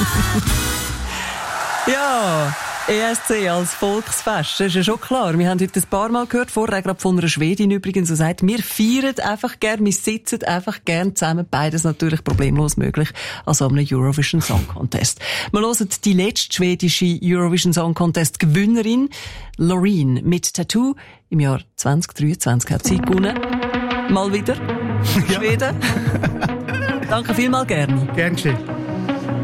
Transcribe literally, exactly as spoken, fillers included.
Ja, E S C als Volksfest, das ist ja schon klar. Wir haben heute ein paar Mal gehört, vorher gerade von einer Schwedin übrigens, die sagt, wir feiern einfach gern, wir sitzen einfach gern zusammen, beides natürlich problemlos möglich, also einem Eurovision Song Contest. Wir hören die letzte schwedische Eurovision Song Contest Gewinnerin, Loreen, mit Tattoo. Im Jahr zwanzig dreiundzwanzig hat sie gewonnen. Mal wieder. Schweden. Danke vielmals, gerne. Gern geschehen.